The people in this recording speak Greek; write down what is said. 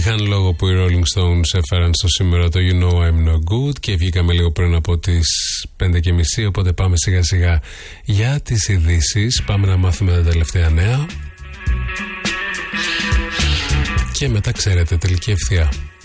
Είχαν λόγο που οι Rolling Stones έφεραν στο σήμερα το You Know I'm No Good και βγήκαμε λίγο πριν από τις 5:30, οπότε πάμε σιγά σιγά για τις ειδήσεις. Πάμε να μάθουμε τα τελευταία νέα και μετά ξέρετε, τελική ευθεία.